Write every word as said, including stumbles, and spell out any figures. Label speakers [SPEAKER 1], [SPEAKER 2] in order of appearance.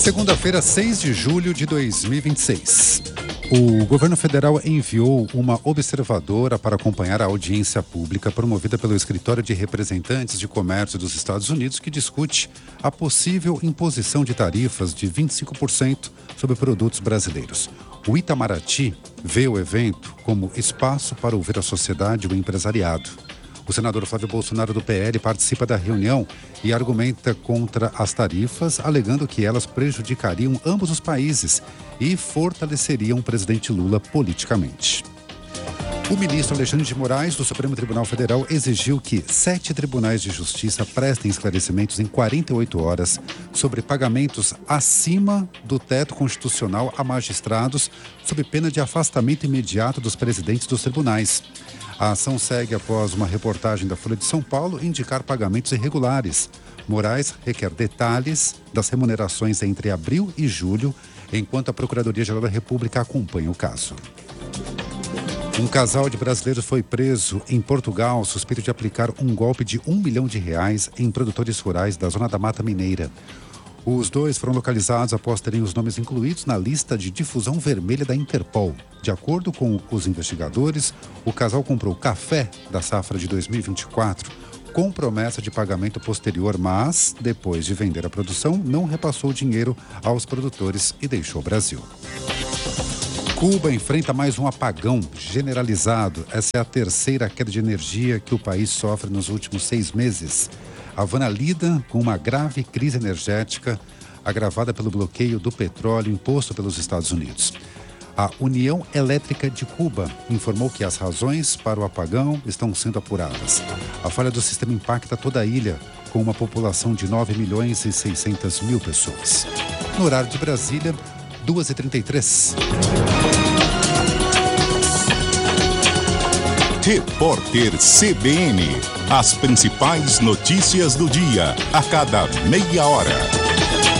[SPEAKER 1] Segunda-feira, seis de julho de dois mil e vinte e seis. O governo federal enviou uma observadora para acompanhar a audiência pública promovida pelo Escritório de Representantes de Comércio dos Estados Unidos, que discute a possível imposição de tarifas de vinte e cinco por cento sobre produtos brasileiros. O Itamaraty vê o evento como espaço para ouvir a sociedade e o empresariado. O senador Flávio Bolsonaro, do P L, participa da reunião e argumenta contra as tarifas, alegando que elas prejudicariam ambos os países e fortaleceriam o presidente Lula politicamente. O ministro Alexandre de Moraes, do Supremo Tribunal Federal, exigiu que sete tribunais de justiça prestem esclarecimentos em quarenta e oito horas sobre pagamentos acima do teto constitucional a magistrados, sob pena de afastamento imediato dos presidentes dos tribunais. A ação segue após uma reportagem da Folha de São Paulo indicar pagamentos irregulares. Moraes requer detalhes das remunerações entre abril e julho, enquanto a Procuradoria-Geral da República acompanha o caso. Um casal de brasileiros foi preso em Portugal, suspeito de aplicar um golpe de um milhão de reais em produtores rurais da Zona da Mata Mineira. Os dois foram localizados após terem os nomes incluídos na lista de difusão vermelha da Interpol. De acordo com os investigadores, o casal comprou café da safra de dois mil e vinte e quatro com promessa de pagamento posterior, mas, depois de vender a produção, não repassou o dinheiro aos produtores e deixou o Brasil. Cuba enfrenta mais um apagão generalizado. Essa é a terceira queda de energia que o país sofre nos últimos seis meses. A Havana lida com uma grave crise energética agravada pelo bloqueio do petróleo imposto pelos Estados Unidos. A União Elétrica de Cuba informou que as razões para o apagão estão sendo apuradas. A falha do sistema impacta toda a ilha, com uma população de nove milhões e seiscentas mil pessoas. No horário de Brasília, duas e trinta e três.
[SPEAKER 2] Repórter C B N. As principais notícias do dia, a cada meia hora.